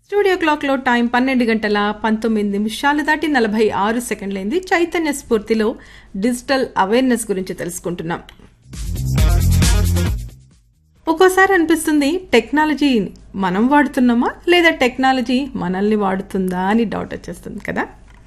Studio క్లాక్లో time 12:19 దాటి 46 సెకండ్లైంది. Chaitanya స్ఫూర్తిలో digital awareness గురించి తెలుసుకుంటున్నాం. ఒక్కోసారి అనిపిస్తుంది టెక్నాలజీ మనం వాడుతున్నామా లేదా టెక్నాలజీ మనల్ని వాడుతుందా అని డౌట్ వచ్చేస్తుంది కదా.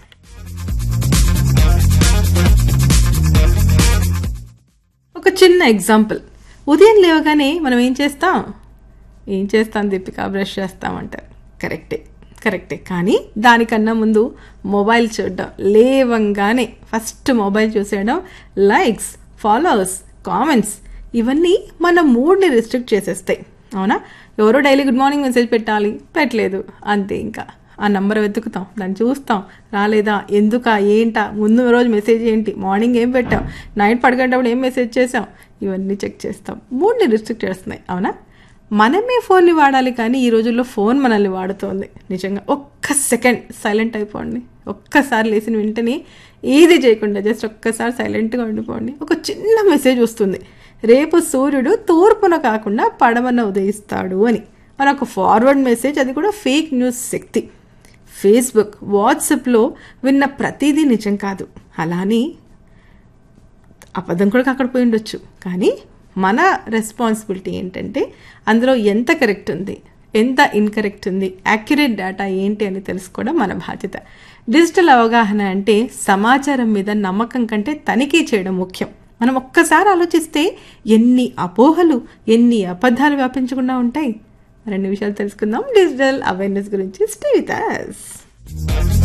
ఒక చిన్న ఎగ్జాంపుల్, ఉదయం లేవగానే మనం ఏం చేస్తాం దీపిక, బ్రష్ చేస్తామంటారు. కరెక్టే కానీ దానికన్నా ముందు మొబైల్ చూడడం, లేవంగానే first mobile చూసేయడం, likes, followers, comments ఇవన్నీ మన మూడ్ని రిస్ట్రిక్ట్ చేసేస్తాయి. అవునా? ఎవరో డైలీ గుడ్ మార్నింగ్ మెసేజ్ పెట్టలేదు అంతే. ఇంకా ఆ నంబర్ వెతుకుతాం, దాన్ని చూస్తాం, రాలేదా, ఎందుకా, ఏంటా, ముందు రోజు మెసేజ్ ఏంటి, మార్నింగ్ ఏం పెట్టాం, నైట్ పడుకునేటప్పుడు ఏం మెసేజ్ చేసాం, ఇవన్నీ చెక్ చేస్తాం. మూడ్ని రిస్ట్రిక్ట్ చేస్తున్నాయి. అవునా? మనమే ఫోన్ని వాడాలి కానీ ఈ రోజుల్లో ఫోన్ మనల్ని వాడుతోంది. నిజంగా ఒక్క సెకండ్ సైలెంట్ అయిపోండి. ఒక్కసారి లేచిన వెంటనే ఏది చేయకుండా జస్ట్ ఒక్కసారి సైలెంట్గా ఉండిపోండి. ఒక చిన్న మెసేజ్ వస్తుంది, రేపు సూర్యుడు తూర్పున కాకుండా పడమన ఉదయిస్తాడు అని. మన ఒక ఫార్వర్డ్ మెసేజ్, అది కూడా ఫేక్ న్యూస్ శక్తి. ఫేస్బుక్, వాట్సాప్లో విన్న ప్రతిదీ నిజం కాదు. అలానే అబద్ధం కూడా అక్కడ పోయి ఉండొచ్చు. కానీ మన రెస్పాన్సిబిలిటీ ఏంటంటే అందులో ఎంత కరెక్ట్ ఉంది, ఎంత ఇన్కరెక్ట్ ఉంది, యాక్యురేట్ డేటా ఏంటి అని తెలుసుకోవడం మన బాధ్యత. డిజిటల్ అవగాహన అంటే సమాచారం మీద నమ్మకం కంటే తనిఖీ చేయడం ముఖ్యం. మనం ఒక్కసారి ఆలోచిస్తే ఎన్ని అపోహలు, ఎన్ని అబద్ధాలు వ్యాపించకుండా ఉంటాయి. మరిన్ని విషయాలు తెలుసుకుందాం డిజిటల్ అవేర్నెస్ గురించి. Stay with us.